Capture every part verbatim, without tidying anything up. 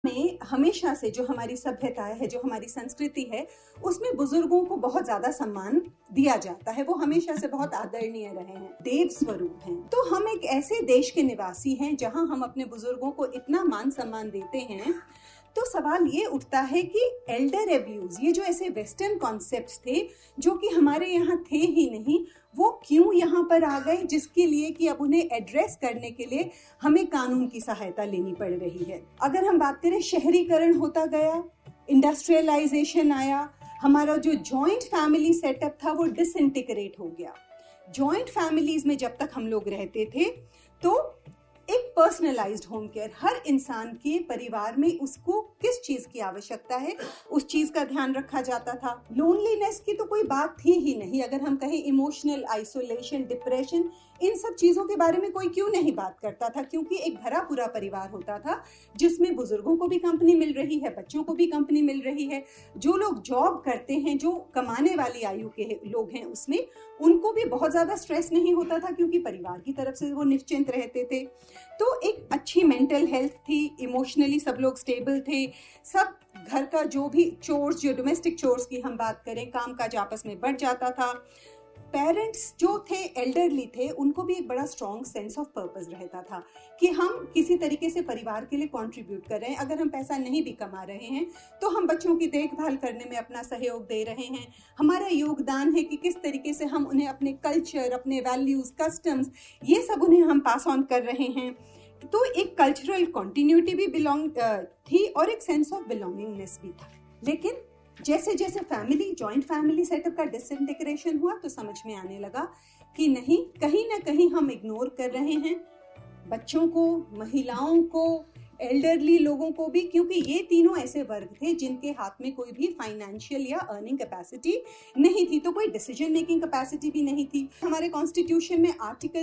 में हमेशा से जो हमारी सभ्यता है, जो हमारी संस्कृति है, उसमें बुजुर्गों को बहुत ज्यादा सम्मान दिया जाता है। वो हमेशा से बहुत आदरणीय रहे हैं, देव स्वरूप हैं। तो हम एक ऐसे देश के निवासी हैं जहां हम अपने बुजुर्गों को इतना मान सम्मान देते हैं। तो सवाल ये उठता है कि एल्डर एब्यूज, ये जो ऐसे वेस्टर्न कॉन्सेप्ट्स थे जो कि हमारे यहाँ थे ही नहीं, वो क्यों यहाँ पर आ गए, जिसके लिए कि अब उन्हें एड्रेस करने के लिए हमें कानून की सहायता लेनी पड़ रही है। अगर हम बात करें, शहरीकरण होता गया, इंडस्ट्रियलाइजेशन आया, हमारा जो जॉइंट फैमिली सेटअप था वो डिसइंटीग्रेट हो गया। जॉइंट फैमिलीज में जब तक हम लोग रहते थे तो एक पर्सनलाइज्ड होम केयर, हर इंसान के परिवार में उसको किस चीज की आवश्यकता है उस चीज का ध्यान रखा जाता था। लोनलीनेस की तो कोई बात थी ही नहीं। अगर हम कहें इमोशनल आइसोलेशन, डिप्रेशन, इन सब चीजों के बारे में कोई क्यों नहीं बात करता था, क्योंकि एक भरा पूरा परिवार होता था जिसमें बुजुर्गों को भी कंपनी मिल रही है, बच्चों को भी कंपनी मिल रही है। जो लोग जॉब करते हैं, जो कमाने वाली आयु के लोग हैं, उसमें उनको भी बहुत ज्यादा स्ट्रेस नहीं होता था क्योंकि परिवार की तरफ से वो निश्चिंत रहते थे। तो एक अच्छी मेंटल हेल्थ थी, इमोशनली सब लोग स्टेबल थे। सब घर का जो भी चोर्स, जो डोमेस्टिक चोर्स की हम बात करें, काम काज आपस में बढ़ जाता था। पेरेंट्स जो थे, एल्डरली थे, उनको भी एक बड़ा स्ट्रॉन्ग सेंस ऑफ पर्पस रहता था कि हम किसी तरीके से परिवार के लिए कंट्रीब्यूट कर रहे हैं। अगर हम पैसा नहीं भी कमा रहे हैं तो हम बच्चों की देखभाल करने में अपना सहयोग दे रहे हैं। हमारा योगदान है कि किस तरीके से हम उन्हें अपने कल्चर, अपने वैल्यूज, कस्टम्स, ये सब उन्हें हम पास ऑन कर रहे हैं। तो एक कल्चरल कॉन्टिन्यूटी भी बिलोंग थी और एक सेंस ऑफ बिलोंगिंगनेस भी था। लेकिन जैसे जैसे फैमिली, जॉइंट फैमिली सेटअप का डिसइंटीग्रेशन हुआ तो समझ में आने लगा कि नहीं, कहीं ना कहीं हम इग्नोर कर रहे हैं बच्चों को, महिलाओं को, एल्डरली लोगों को भी, क्योंकि ये तीनों ऐसे वर्ग थे जिनके हाथ में कोई भी फाइनेंशियल या अर्निंग कैपेसिटी नहीं थी, तो कोई डिसीजन मेकिंग कैपेसिटी भी नहीं थी। हमारे कॉन्स्टिट्यूशन में आर्टिकल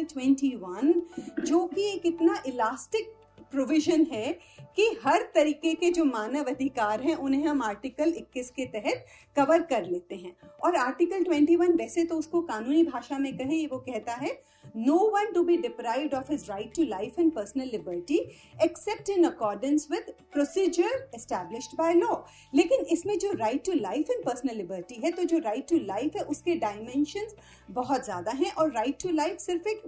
इक्कीस, जो कि एक इतना इलास्टिक प्रोविजन है कि हर तरीके के जो मानव अधिकार हैं उन्हें हम आर्टिकल इक्कीस के तहत कवर कर लेते हैं। और आर्टिकल इक्कीस, वैसे तो उसको कानूनी भाषा में कहें, ये वो कहता है, no one to be deprived of his right to life and personal liberty accept in accordance with procedure established by law. लेकिन इसमें जो right to life and personal liberty है, तो जो राइट टू लाइफ है उसके डायमेंशंस बहुत ज्यादा हैं। और राइट टू लाइफ सिर्फ एक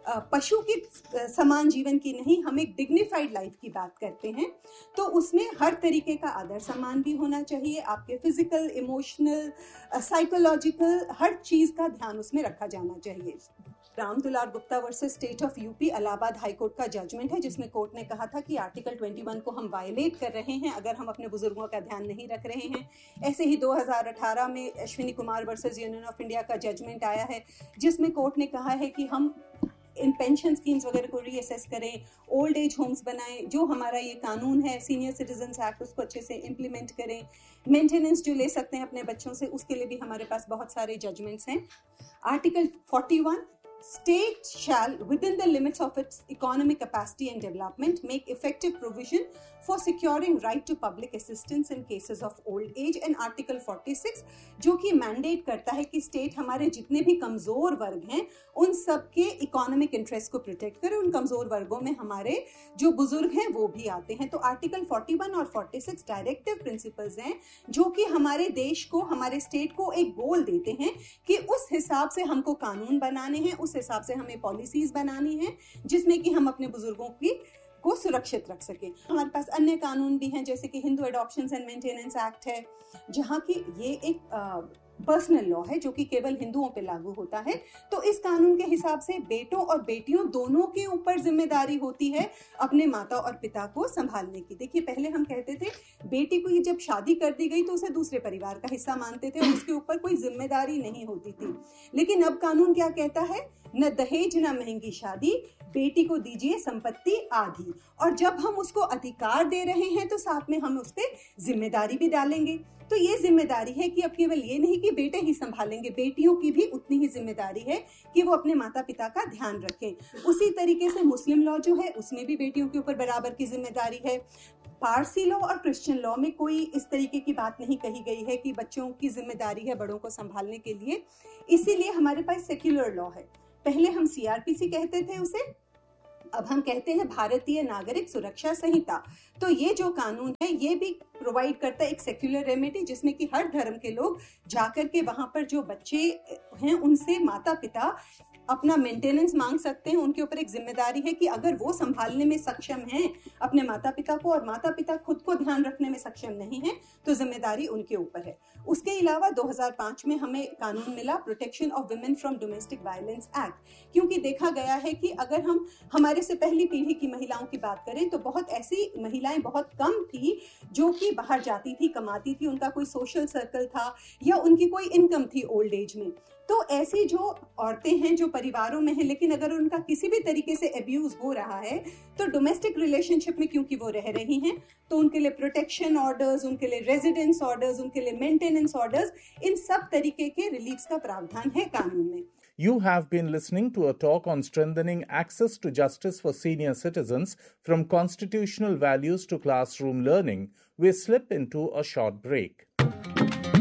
पशु की समान जीवन की नहीं, हम एक डिग्निफाइड लाइफ की बात करते हैं। तो उसमें हर तरीके का आदर सम्मान भी होना चाहिए। आपके फिजिकल, इमोशनल, साइकोलॉजिकल, हर चीज का ध्यान उसमें रखा जाना चाहिए। राम दुलार Gupta versus state of UP, Allahabad high court का जजमेंट है, जिसमें कोर्ट ने कहा था कि आर्टिकल इक्कीस को हम वायलेट कर रहे हैं अगर हम अपने बुजुर्गों का ध्यान नहीं रख रहे हैं। ऐसे ही दो हज़ार अठारह में Ashwini Kumar versus union of India का जजमेंट आया है, जिसमें कोर्ट ने कहा है कि हम इन पेंशन स्कीम्स वगैरह को रीअसेस करें, ओल्ड एज होम्स बनाएं, जो हमारा ये कानून है सीनियर सिटीजन्स एक्ट, उसको अच्छे से इम्प्लीमेंट करें। मेंटेनेंस जो ले सकते हैं अपने बच्चों से, उसके लिए भी हमारे पास बहुत सारे जजमेंट्स हैं। आर्टिकल इकतालीस, state shall within the limits of its economic capacity and development make effective provision for securing right to public assistance in cases of old age। and article छियालीस जो कि मैंडेट करता है कि स्टेट हमारे जितने भी कमजोर वर्ग हैं उन सब के इकोनॉमिक इंटरेस्ट को प्रोटेक्ट करे। उन कमजोर वर्गों में हमारे जो बुजुर्ग हैं वो भी आते हैं। तो आर्टिकल इकतालीस और छियालीस डायरेक्टिव प्रिंसिपल्स हैं जो कि हमारे देश को, हमारे स्टेट को एक गोल देते हैं कि उस हिसाब से हमको कानून बनाने हैं, उस हिसाब से हमें पॉलिसीज बनानी है जिसमें कि हम अपने बुजुर्गों की को सुरक्षित रख सके। हमारे पास अन्य कानून भी हैं, जैसे कि हिंदू एडॉप्शंस एंड मेंटेनेंस एक्ट है, जहां की ये एक पर्सनल लॉ है जो कि केवल हिंदुओं पे लागू होता है। तो इस कानून के हिसाब से बेटों और बेटियों दोनों के ऊपर जिम्मेदारी होती है अपने माता और पिता को संभालने की। देखिए, पहले हम कहते थे बेटी को जब शादी कर दी गई तो उसे दूसरे परिवार का हिस्सा मानते थे और उसके ऊपर कोई जिम्मेदारी नहीं होती थी। लेकिन अब कानून क्या कहता है, न दहेज न महंगी शादी, बेटी को दीजिए संपत्ति आधी। और जब हम उसको अधिकार दे रहे हैं तो साथ में हम उस पर जिम्मेदारी भी डालेंगे। तो ये जिम्मेदारी है कि अब केवल ये नहीं कि बेटे ही संभालेंगे, बेटियों की भी उतनी ही जिम्मेदारी है कि वो अपने माता पिता का ध्यान रखें। उसी तरीके से मुस्लिम लॉ जो है उसमें भी बेटियों के ऊपर बराबर की जिम्मेदारी है। पारसी लॉ और क्रिश्चियन लॉ में कोई इस तरीके की बात नहीं कही गई है कि बच्चों की जिम्मेदारी है बड़ों को संभालने के लिए। इसीलिए हमारे पास सेक्युलर लॉ है। पहले हम सीआरपीसी कहते थे उसे, अब हम कहते हैं भारतीय नागरिक सुरक्षा संहिता, तो ये जो कानून है ये भी प्रोवाइड करता है एक सेक्युलर रेमेडी, जिसमें कि हर धर्म के लोग जाकर के वहां पर जो बच्चे हैं उनसे माता पिता अपना मेंटेनेंस मांग सकते हैं। उनके ऊपर एक जिम्मेदारी है कि अगर वो संभालने में सक्षम हैं अपने माता पिता को और माता पिता खुद को ध्यान रखने में सक्षम नहीं है तो जिम्मेदारी उनके ऊपर है। उसके अलावा दो हज़ार पाँच में हमें कानून मिला protection of women from domestic violence act, क्योंकि देखा गया है कि अगर हम हमारे से पहली पीढ़ी की महिलाओं की बात करें तो बहुत ऐसी महिलाएं बहुत कम थी जो कि बाहर जाती थी, कमाती थी, उनका कोई सोशल सर्कल था या उनकी कोई इनकम थी ओल्ड एज में। तो ऐसी जो औरतें हैं जो परिवारों में हैं लेकिन अगर उनका किसी भी तरीके से अब्यूज हो रहा है तो डोमेस्टिक रिलेशनशिप में क्योंकि वो रह रही हैं तो उनके लिए प्रोटेक्शन ऑर्डर्स, उनके लिए रेजिडेंस ऑर्डर्स, उनके लिए मेंटेनेंस ऑर्डर्स, इन सब तरीके के रिलीफ्स का प्रावधान है कानून में। You have been listening to a talk on strengthening access to justice for senior citizens from constitutional values to classroom learning. We slip into a short break.